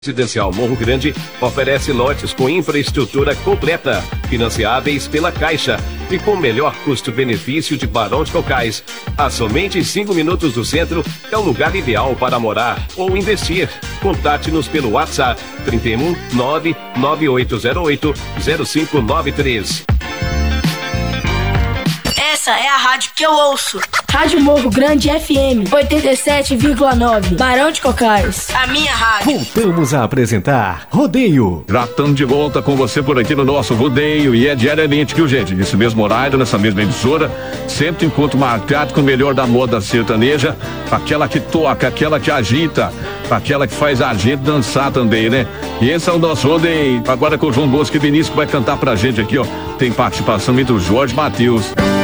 Residencial Morro Grande oferece lotes com infraestrutura completa, financiáveis pela Caixa e com melhor custo-benefício de Barão de Cocais. A somente 5 minutos do centro é o lugar ideal para morar ou investir. Contate-nos pelo WhatsApp 31 99808 0593. Essa é a rádio que eu ouço. Rádio Morro Grande FM 87,9. Barão de Cocais. A minha rádio. Voltamos a apresentar Rodeio. Já estamos de volta com você por aqui no nosso Rodeio. E é diariamente, viu, gente? Nesse mesmo horário, nessa mesma emissora. Sempre encontro marcado com o melhor da moda sertaneja. Aquela que toca, aquela que agita, aquela que faz a gente dançar também, né? E esse é o nosso Rodeio. Agora com o João Bosco e Vinícius que vai cantar pra gente aqui, ó. Tem participação entre o Jorge e Matheus.